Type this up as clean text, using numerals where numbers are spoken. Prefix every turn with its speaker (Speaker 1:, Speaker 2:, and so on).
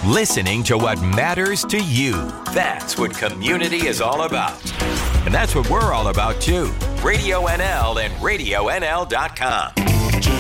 Speaker 1: Listening to what matters to you. That's what community is all about. And that's what we're all about, too. Radio NL and RadioNL.com.